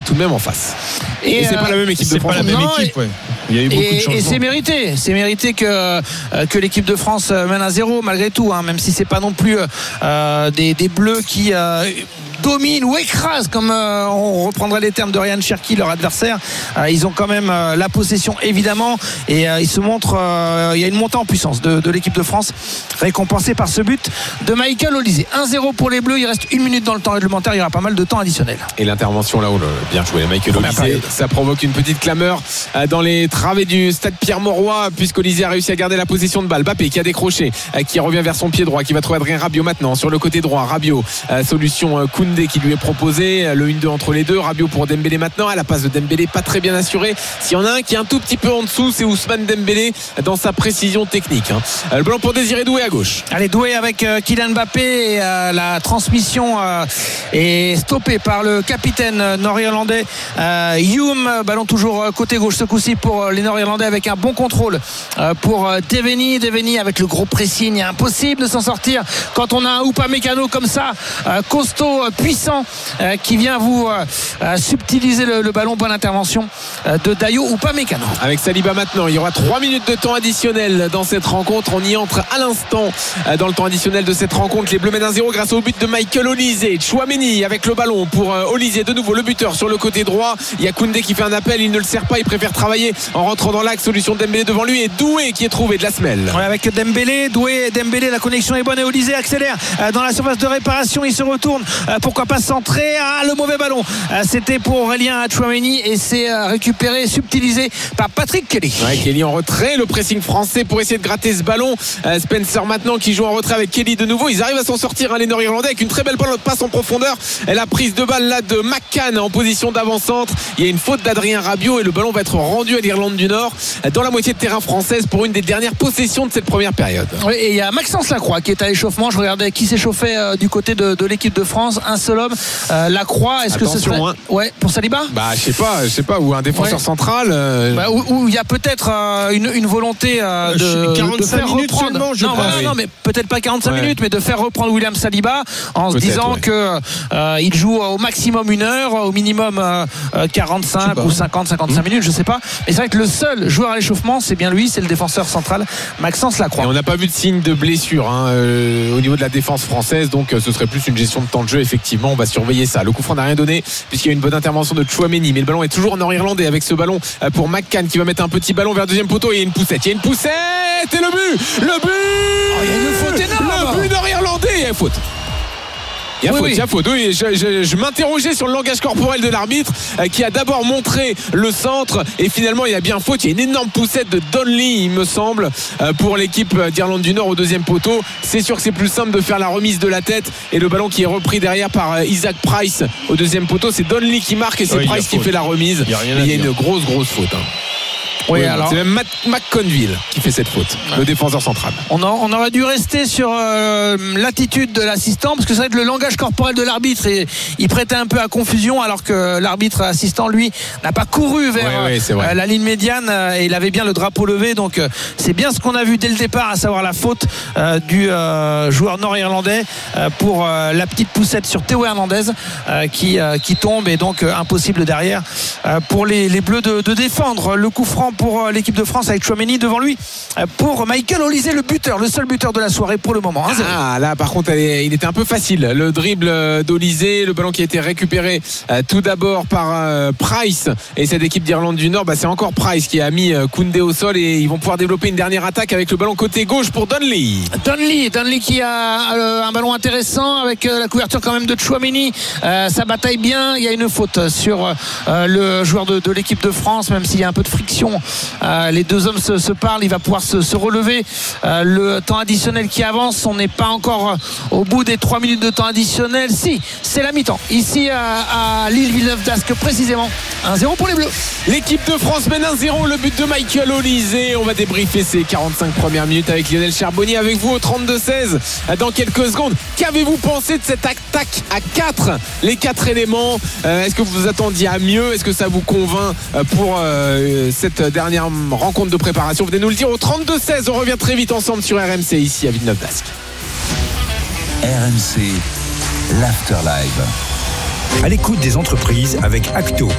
tout de même en face. Et c'est pas la même équipe de France. C'est pas la même équipe, ouais. Il y a eu beaucoup de changements. Et c'est mérité que l'équipe de France mène à 0 malgré tout, même si c'est pas non plus des Bleus qui dominent ou écrasent, comme on reprendrait les termes de Ryan Cherki, leur adversaire. Ils ont quand même la possession évidemment, et ils se montrent, il y a une montée en puissance de l'équipe de France, récompensée par ce but de Michael Olise. 1-0 pour les Bleus, il reste 1 minute dans le temps réglementaire, il y aura pas mal de temps additionnel. Et l'intervention là-haut, bien joué Michael Olise, ça provoque une petite clameur dans les travées du stade Pierre-Mauroy, puisqu'Olise a réussi à garder la position de balle. Mbappé qui a décroché, qui revient vers son pied droit, qui va trouver Adrien Rabiot maintenant sur le côté droit. Rabiot, solution Koundé qui lui est proposé, le 1-2 entre les deux. Rabiot pour Dembélé maintenant, à la passe de Dembélé pas très bien assurée. S'il y en a un qui est un tout petit peu en dessous, c'est Ousmane Dembélé dans sa précision technique. Le ballon pour Désiré Doué à gauche. Allez, Doué avec Kylian Mbappé, et la transmission est stoppée par le capitaine nord-irlandais Hume. Ballon toujours côté gauche ce coup-ci pour les nord-irlandais, avec un bon contrôle pour Devaney avec le gros pressing. Impossible de s'en sortir quand on a un Upamecano comme ça, costaud, puissant, qui vient vous subtiliser le ballon. Bonne intervention de Dayo Upamecano. Avec Saliba maintenant, il y aura 3 minutes de temps additionnel dans cette rencontre. On y entre à l'instant dans le temps additionnel de cette rencontre. Les Bleus mènent 1-0 grâce au but de Michael Olise. Tchouaméni avec le ballon pour Olise, de nouveau le buteur sur le côté droit. Il y a Koundé qui fait un appel, il ne le sert pas, il préfère travailler en rentrant dans l'axe. Solution de Dembélé devant lui, et Doué qui est trouvé de la semelle. Ouais, avec Dembélé, la connexion est bonne, et Olise accélère dans la surface de réparation, il se retourne, pourquoi pas centrer. Le mauvais ballon, c'était pour Aurélien Tchouaméni, et c'est récupéré, subtilisé par Patrick Kelly. Ouais, Kelly en retrait, le pressing français pour essayer de gratter ce ballon. Spencer maintenant qui joue en retrait avec Kelly de nouveau. Ils arrivent à s'en sortir, les Nord-Irlandais, avec une très belle passe en profondeur. Et la prise de balle là de McCann en position d'avant-centre. Il y a une faute d'Adrien Rabiot, et le ballon va être rendu à l'Irlande du Nord dans la moitié de terrain française pour une des dernières possessions de cette première période. Oui, et il y a Maxence Lacroix qui est à l'échauffement. Je regardais qui s'échauffait du côté de l'équipe de France. Un seul homme, Lacroix. Est-ce attention, que ce serait ouais, pour Saliba? Je sais pas, ou un défenseur central. Où il y a peut-être une volonté de faire reprendre. Non, mais peut-être pas 45 minutes, mais de faire reprendre William Saliba en se disant que il joue au maximum 1 heure, au minimum 45 ou 55 minutes, je sais pas. Mais c'est vrai que le seul joueur à l'échauffement, c'est bien lui, c'est le défenseur central Maxence Lacroix. Et on n'a pas vu de signe de blessure au niveau de la défense française, donc ce serait plus une gestion de temps de jeu. Effectivement, on va surveiller ça. Le coup franc n'a rien donné puisqu'il y a une bonne intervention de Tchouaméni, mais le ballon est toujours nord-irlandais avec ce ballon pour McCann qui va mettre un petit ballon vers le deuxième poteau. Il y a une poussette et le but. Il y a une faute énorme. Le but nord-irlandais, il y a faute. Il y a faute. Oui, je m'interrogeais sur le langage corporel de l'arbitre qui a d'abord montré le centre, et finalement il y a bien faute. Il y a une énorme poussette de Donnelly, il me semble, pour l'équipe d'Irlande du Nord au deuxième poteau. C'est sûr que c'est plus simple de faire la remise de la tête, et le ballon qui est repris derrière par Isaac Price au deuxième poteau. C'est Donnelly qui marque, et c'est Price qui fait la remise. Il y a une grosse faute. Oui, alors c'est même McConville qui fait cette faute, le défenseur central. On aurait dû rester sur l'attitude de l'assistant, parce que c'est vrai que le langage corporel de l'arbitre, il prêtait un peu à confusion, alors que l'arbitre assistant, lui, n'a pas couru vers la ligne médiane, et il avait bien le drapeau levé. Donc c'est bien ce qu'on a vu dès le départ, à savoir la faute du joueur nord-irlandais pour la petite poussette sur Théo Hernandez qui tombe, et donc impossible derrière pour les Bleus de défendre. Le coup franc pour l'équipe de France avec Tchouaméni devant lui pour Michael Olise, le seul buteur de la soirée pour le moment. Là par contre il était un peu facile, le dribble d'Olise, le ballon qui a été récupéré tout d'abord par Price, et cette équipe d'Irlande du Nord, c'est encore Price qui a mis Koundé au sol, et ils vont pouvoir développer une dernière attaque avec le ballon côté gauche pour Donnelly qui a un ballon intéressant avec la couverture quand même de Tchouaméni. Ça bataille bien, il y a une faute sur le joueur de l'équipe de France, même s'il y a un peu de friction. Les deux hommes se parlent, il va pouvoir se relever. Le temps additionnel qui avance, on n'est pas encore au bout des 3 minutes de temps additionnel. Si, c'est la mi-temps ici à Lille Villeneuve d'Ascq précisément. 1-0 pour les Bleus. L'équipe de France mène 1-0, le but de Michael Olise. On va débriefer ces 45 premières minutes avec Lionel Charbonnier, avec vous au 32-16 dans quelques secondes. Qu'avez-vous pensé de cette attaque à 4, les 4 éléments? Est-ce que vous vous attendiez à mieux? Est-ce que ça vous convainc pour cette dernière rencontre de préparation? Venez nous le dire au 32-16. On revient très vite ensemble sur RMC ici à Villeneuve d'Ascq. RMC, l'Afterlive. À l'écoute des entreprises avec Acto.